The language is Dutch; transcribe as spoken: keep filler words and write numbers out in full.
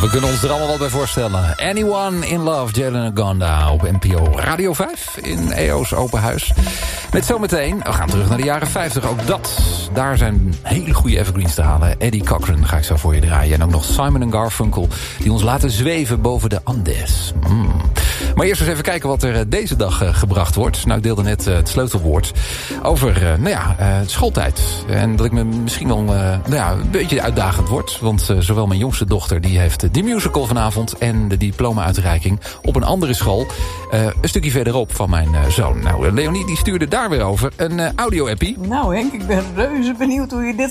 we kunnen ons er allemaal wel bij voorstellen. Anyone in Love, Jalen Ngonda op N P O Radio vijf in E O's Open Huis. Met zometeen, we gaan terug naar de jaren vijftig. Ook dat, daar zijn hele goede evergreens te halen. Eddie Cochran ga ik zo voor je draaien. En ook nog Simon en Garfunkel, die ons laten zweven boven de Andes. Mm. Maar eerst eens even kijken wat er deze dag uh, gebracht wordt. Nou, ik deelde net uh, het sleutelwoord over uh, nou ja, uh, schooltijd. En dat ik me misschien wel uh, nou ja, een beetje uitdagend word. Want uh, zowel mijn jongste dochter, die heeft die musical vanavond en de diploma-uitreiking op een andere school. Uh, een stukje verderop van mijn uh, zoon. Nou, Leonie die stuurde daar weer over een uh, audio-appie. Nou Henk, ik ben reuze benieuwd hoe je dit